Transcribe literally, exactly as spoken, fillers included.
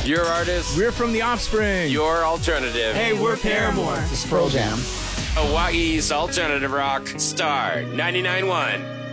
Your artist. We're from The Offspring. Your alternative. Hey, we're Paramore. It's Pearl Jam. Hawaii's alternative rock. Star ninety-nine point one.